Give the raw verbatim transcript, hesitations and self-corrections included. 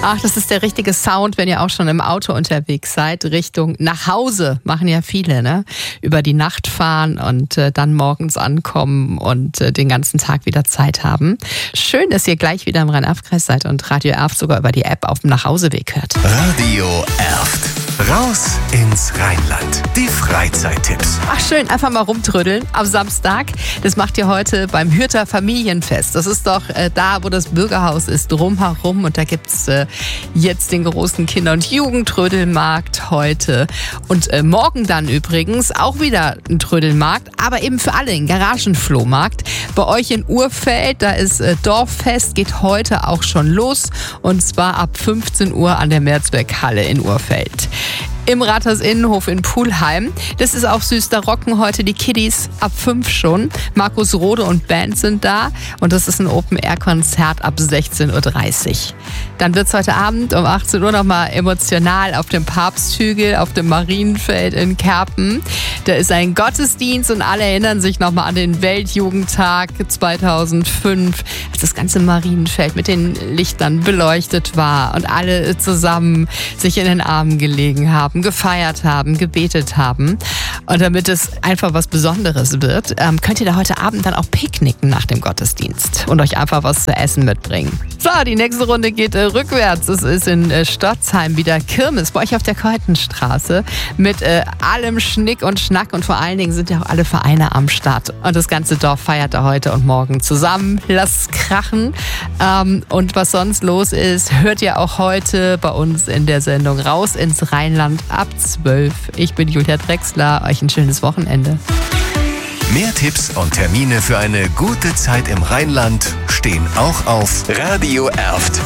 Ach, das ist der richtige Sound, wenn ihr auch schon im Auto unterwegs seid, Richtung nach Hause. Machen ja viele, ne? Über die Nacht fahren und äh, dann morgens ankommen und äh, den ganzen Tag wieder Zeit haben. Schön, dass ihr gleich wieder im Rhein-Erft-Kreis seid und Radio Erft sogar über die App auf dem Nachhauseweg hört. Radio Erft. Raus ins Rheinland. Die Freizeittipps. Ach schön, einfach mal rumtrödeln am Samstag. Das macht ihr heute beim Hürther Familienfest. Das ist doch äh, da, wo das Bürgerhaus ist, drumherum. Und da gibt's äh, jetzt den großen Kinder- und Jugendtrödelmarkt heute. Und äh, morgen dann übrigens auch wieder ein Trödelmarkt, aber eben für alle, ein Garagenflohmarkt. Bei euch in Urfeld, da ist äh, Dorffest, geht heute auch schon los. Und zwar ab fünfzehn Uhr an der Mehrzweckhalle in Urfeld. Im Rathaus Innenhof in Pulheim. Das ist auch süß, da rocken heute die Kiddies ab fünf schon. Markus Rode und Band sind da und das ist ein Open-Air-Konzert ab sechzehn Uhr dreißig. Dann wird es heute Abend um achtzehn Uhr nochmal emotional auf dem Papsthügel, auf dem Marienfeld in Kerpen. Da ist ein Gottesdienst und alle erinnern sich nochmal an den Weltjugendtag zweitausendfünf, als das ganze Marienfeld mit den Lichtern beleuchtet war und alle zusammen sich in den Armen gelegen haben, gefeiert haben, gebetet haben. Und damit es einfach was Besonderes wird, ähm, könnt ihr da heute Abend dann auch picknicken nach dem Gottesdienst und euch einfach was zu essen mitbringen. So, die nächste Runde geht äh, rückwärts. Es ist in äh, Stotzheim wieder Kirmes bei euch auf der Keutenstraße mit äh, allem Schnick und Schnack und vor allen Dingen sind ja auch alle Vereine am Start. Und das ganze Dorf feiert da heute und morgen zusammen. Lasst's krachen. Ähm, und was sonst los ist, hört ihr auch heute bei uns in der Sendung Raus ins Rheinland ab zwölf. Ich bin Julia Drechsler. Euch ein schönes Wochenende. Mehr Tipps und Termine für eine gute Zeit im Rheinland stehen auch auf Radio Erft.